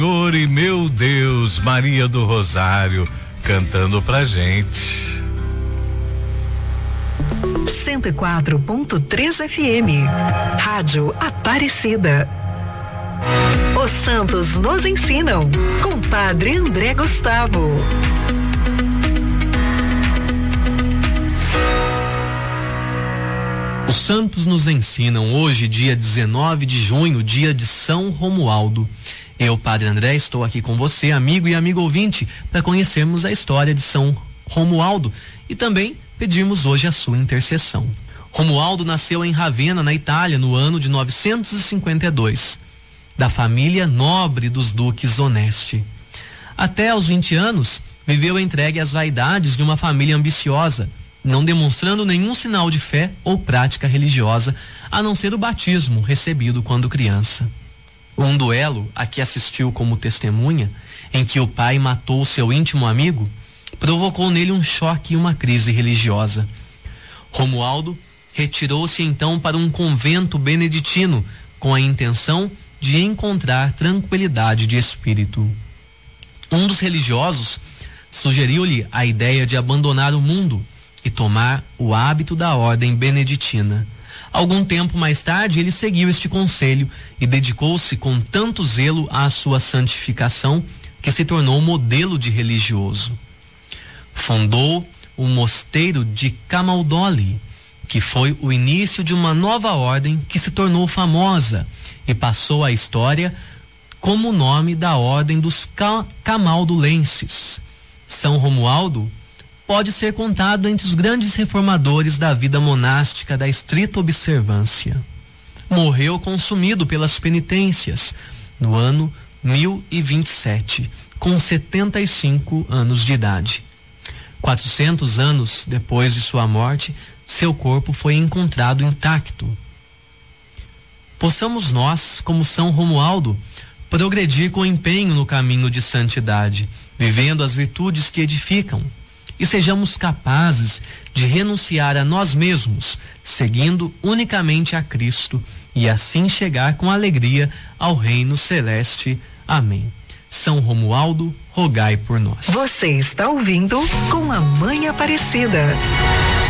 Senhor e meu Deus, Maria do Rosário, cantando pra gente. 104.3 FM, Rádio Aparecida. Os santos nos ensinam, com Padre André Gustavo. Os santos nos ensinam hoje, dia 19 de junho, dia de São Romualdo. Eu, Padre André, estou aqui com você, amigo e amigo ouvinte, para conhecermos a história de São Romualdo e também pedirmos hoje a sua intercessão. Romualdo nasceu em Ravenna, na Itália, no ano de 952, da família nobre dos duques Onesti. Até aos 20 anos, viveu entregue às vaidades de uma família ambiciosa, não demonstrando nenhum sinal de fé ou prática religiosa, a não ser o batismo recebido quando criança. Um duelo a que assistiu como testemunha, em que o pai matou seu íntimo amigo, provocou nele um choque e uma crise religiosa. Romualdo retirou-se então para um convento beneditino, com a intenção de encontrar tranquilidade de espírito. Um dos religiosos sugeriu-lhe a ideia de abandonar o mundo e tomar o hábito da ordem beneditina. Algum tempo mais tarde, ele seguiu este conselho e dedicou-se com tanto zelo à sua santificação que se tornou modelo de religioso. Fundou o mosteiro de Camaldoli, que foi o início de uma nova ordem que se tornou famosa e passou à história como o nome da ordem dos camaldulenses. São Romualdo pode ser contado entre os grandes reformadores da vida monástica da estrita observância. Morreu consumido pelas penitências no ano 1027, com 75 anos de idade. 400 anos depois de sua morte, seu corpo foi encontrado intacto. Possamos nós, como São Romualdo, progredir com empenho no caminho de santidade, vivendo as virtudes que edificam, e sejamos capazes de renunciar a nós mesmos, seguindo unicamente a Cristo, e assim chegar com alegria ao reino celeste. Amém. São Romualdo, rogai por nós. Você está ouvindo Com a Mãe Aparecida.